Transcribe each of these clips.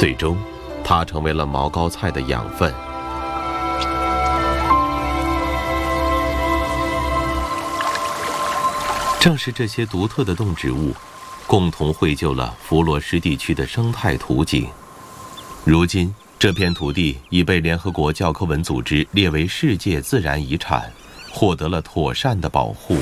最终，它成为了毛膏菜的养分。正是这些独特的动植物，共同绘就了佛罗什地区的生态图景。如今，这片土地已被联合国教科文组织列为世界自然遗产，获得了妥善的保护。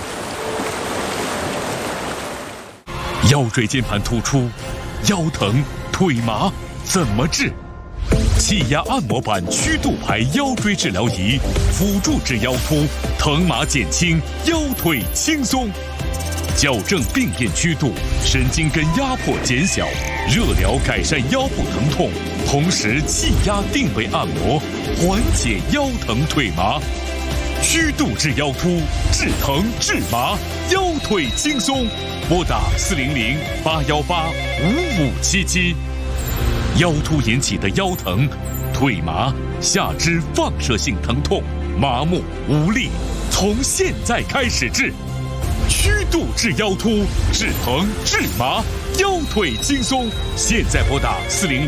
腰椎间盘突出、腰疼、腿麻怎么治？气压按摩板曲度排腰椎治疗仪，辅助治腰突，疼麻减轻，腰腿轻松。矫正病变曲度，神经根压迫减小，热疗改善腰部疼痛，同时气压定位按摩，缓解腰疼腿麻。曲度治腰突，治疼治麻，腰腿轻松。拨打400-818-5577。腰突引起的腰疼、腿麻、下肢放射性疼痛、麻木无力，从现在开始治。曲度治腰突，治疼治麻，腰腿轻松。现在拨打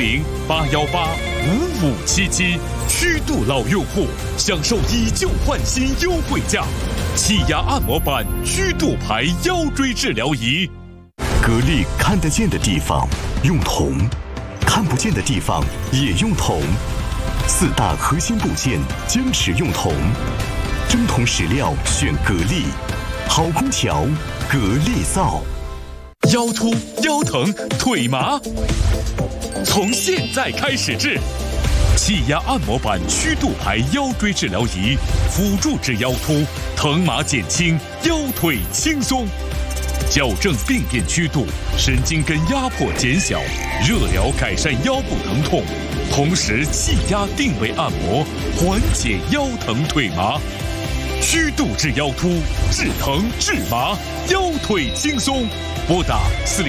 400-818-5577。曲度老用户享受以旧换新优惠价，气压按摩板曲度排腰椎治疗仪。 格力看得见的地方用铜，看不见的地方也用铜。4大核心部件坚持用铜，真铜实料选格力，好空调格力造。 腰突、腰疼、腿麻，从现在开始治。气压按摩板曲度排腰椎治疗仪，辅助治腰突，疼麻减轻，腰腿轻松。矫正病变曲度，神经根压迫减小，热疗改善腰部疼痛，同时气压定位按摩，缓解腰疼腿麻。曲度治腰突，治疼治麻，腰腿轻松。拨打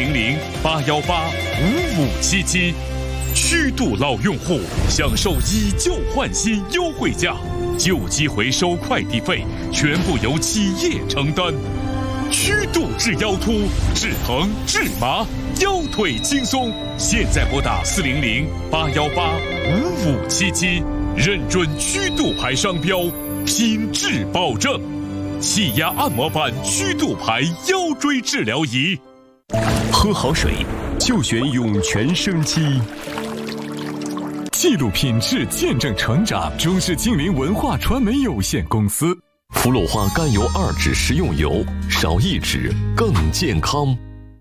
400-818-5577。曲度老用户享受以旧换新优惠价，旧机回收快递费全部由企业承担。曲度治腰突，治疼治麻，腰腿轻松。现在拨打400-818-5577，认准曲度牌商标，品质保证。气压按摩板曲度牌腰椎治疗仪。 喝好水就选涌泉生机。记录品质，见证成长。中视精灵文化传媒有限公司。 氟氯化甘油2酯食用油，少1酯更健康。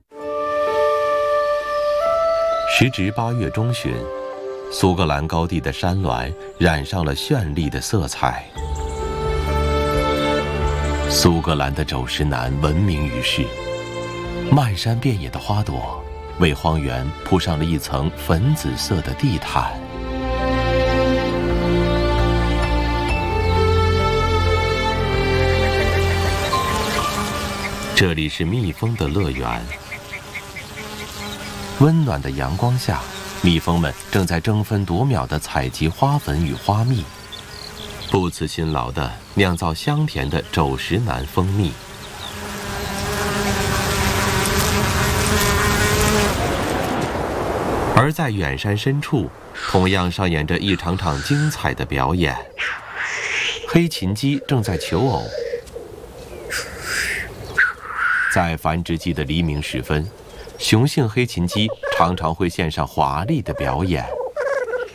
时值8月中旬，苏格兰高地的山峦染上了绚丽的色彩。苏格兰的肘石楠闻名于世，漫山遍野的花朵为荒原铺上了一层粉紫色的地毯。这里是蜜蜂的乐园。温暖的阳光下，蜜蜂们正在争分夺秒地采集花粉与花蜜，不辞辛劳地酿造香甜的肘石楠蜂蜜。而在远山深处，同样上演着一场场精彩的表演。黑琴鸡正在求偶。在繁殖季的黎明时分，雄性黑琴鸡常常会献上华丽的表演。